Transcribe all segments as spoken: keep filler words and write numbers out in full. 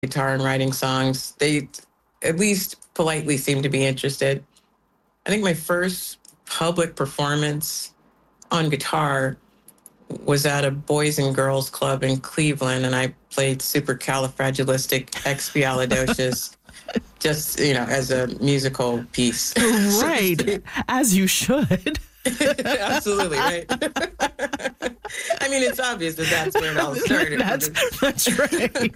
guitar and writing songs. They at least politely seem to be interested. I think my first public performance on guitar was at a Boys and Girls Club in Cleveland, and I played Supercalifragilisticexpialidocious just, you know, as a musical piece. Right, as you should. Absolutely, right. I mean, it's obvious that that's where it all started. That's, that's right.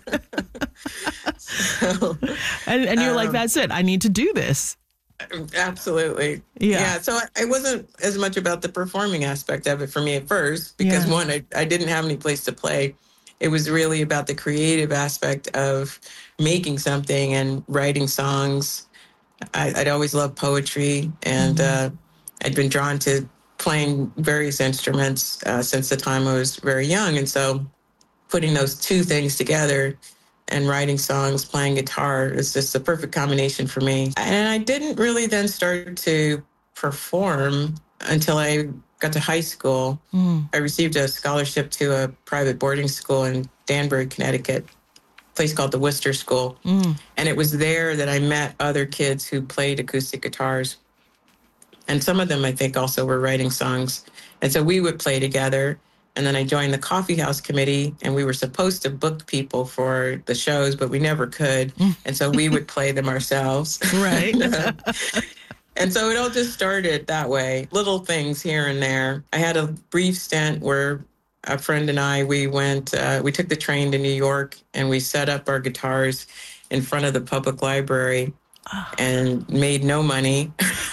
so, and, and you're um, like, that's it. I need to do this. Absolutely. Yeah. Yeah. So I, I wasn't as much about the performing aspect of it for me at first, because yeah. one, I, I didn't have any place to play. It was really about the creative aspect of making something and writing songs. I, I'd always loved poetry, and mm-hmm. uh, I'd been drawn to playing various instruments uh, since the time I was very young. And so putting those two things together and writing songs, playing guitar, is just the perfect combination for me. And I didn't really then start to perform until I got to high school. Mm. I received a scholarship to a private boarding school in Danbury, Connecticut, a place called the Worcester School. Mm. And it was there that I met other kids who played acoustic guitars. And some of them, I think, also were writing songs. And so we would play together. And then I joined the coffee house committee, and we were supposed to book people for the shows, but we never could. And so we would play them ourselves. Right. and, uh, and so it all just started that way, little things here and there. I had a brief stint where a friend and I, we went, uh, we took the train to New York, and we set up our guitars in front of the public library oh. and made no money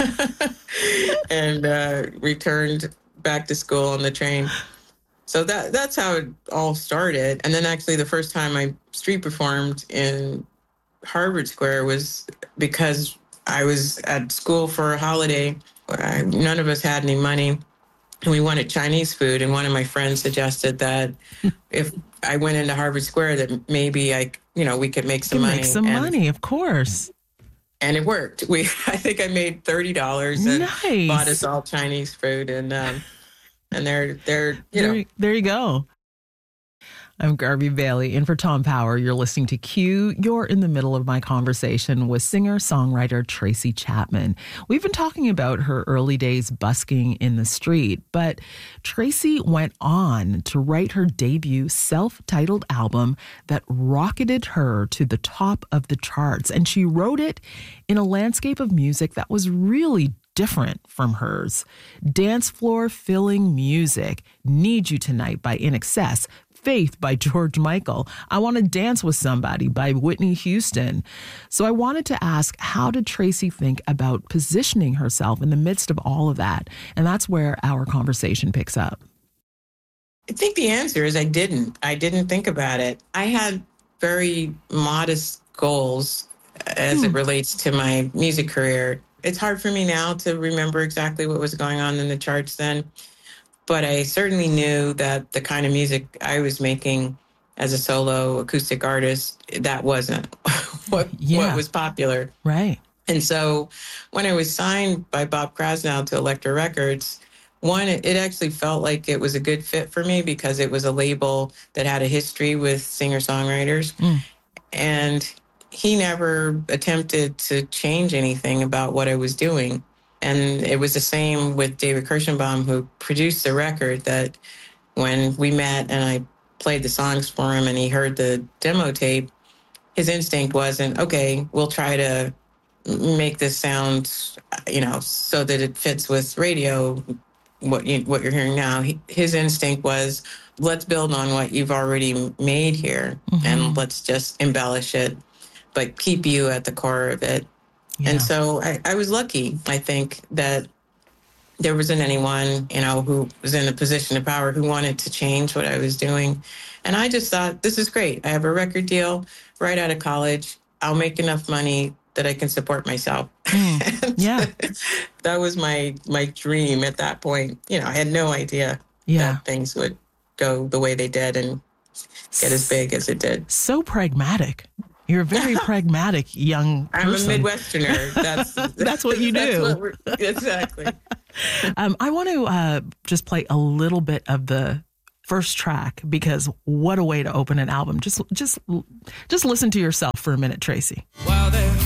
and uh, returned back to school on the train. So that that's how it all started. And then actually the first time I street performed in Harvard Square was because I was at school for a holiday. I, none of us had any money, and we wanted Chinese food. And one of my friends suggested that if I went into Harvard Square, that maybe I, you know, we could make some you money. Make some and, money, of course. And it worked. We I think I made thirty dollars and nice. Bought us all Chinese food, and. Um, And they're, they're, you know. There, there you go. I'm Garvey Bailey, in for Tom Power. You're listening to Q. You're in the middle of my conversation with singer-songwriter Tracy Chapman. We've been talking about her early days busking in the street, but Tracy went on to write her debut self-titled album that rocketed her to the top of the charts. And she wrote it in a landscape of music that was really different from hers. Dance floor filling music. Need You Tonight by In Excess. Faith by George Michael. I Want to Dance with Somebody by Whitney Houston. So I wanted to ask, how did Tracy think about positioning herself in the midst of all of that? And that's where our conversation picks up. I think the answer is I didn't. I didn't think about it. I had very modest goals as hmm. it relates to my music career. It's hard for me now to remember exactly what was going on in the charts then, but I certainly knew that the kind of music I was making as a solo acoustic artist, that wasn't what, yeah. what was popular. Right. And so when I was signed by Bob Krasnow to Elektra Records, one, it, it actually felt like it was a good fit for me because it was a label that had a history with singer-songwriters. Mm. And he never attempted to change anything about what I was doing. And it was the same with David Kirschenbaum, who produced the record, that when we met and I played the songs for him and he heard the demo tape, his instinct wasn't, okay, we'll try to make this sound, you know, so that it fits with radio, what, you, what you're hearing now. He, his instinct was, let's build on what you've already made here mm-hmm. and let's just embellish it, but keep you at the core of it. Yeah. And so I, I was lucky, I think, that there wasn't anyone, you know, who was in a position of power who wanted to change what I was doing. And I just thought, this is great. I have a record deal right out of college. I'll make enough money that I can support myself. Mm. Yeah. That was my my dream at that point. You know, I had no idea yeah. that things would go the way they did and get as big as it did. So pragmatic. You're a very pragmatic young person. I'm a Midwesterner. That's that's what you do. That's what exactly. um, I want to uh, just play a little bit of the first track, because what a way to open an album. Just, just, just listen to yourself for a minute, Tracy.